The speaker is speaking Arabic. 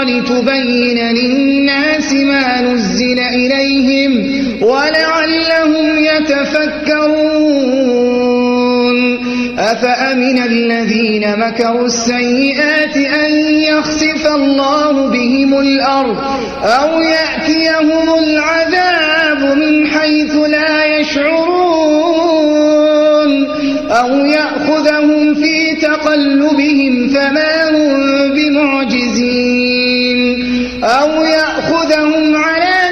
لتبين للناس ما نزل إليهم ولعلهم يتفكرون أفأمن الذين مكروا السيئات أن يخسف الله بهم الأرض أو يأتيهم العذاب من حيث لا يشعرون أو يأخذهم في تقلبهم فما هم بمعجزين أو يأخذهم